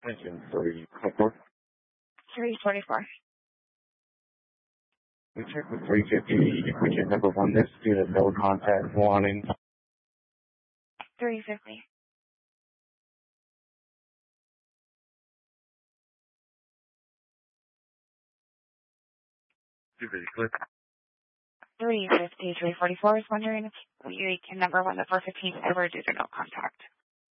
Engine 324. 324. We check with 350. We can number one this due to no contact warning. 350. Click. 350, 344 is wondering if we can number one the 415 over due to no contact.